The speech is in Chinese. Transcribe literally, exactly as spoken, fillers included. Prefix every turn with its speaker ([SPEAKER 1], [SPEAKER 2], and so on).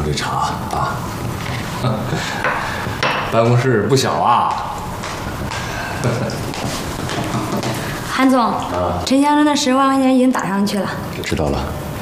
[SPEAKER 1] 这茶啊。办公室不小啊。
[SPEAKER 2] 韩总，啊，陈先生那十万块钱已经打上去了。
[SPEAKER 1] 知道了。